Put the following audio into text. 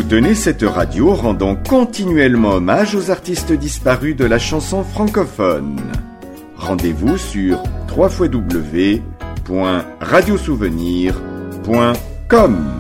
Soutenez cette radio rendant continuellement hommage aux artistes disparus de la chanson francophone. Rendez-vous sur www.radiosouvenir.com.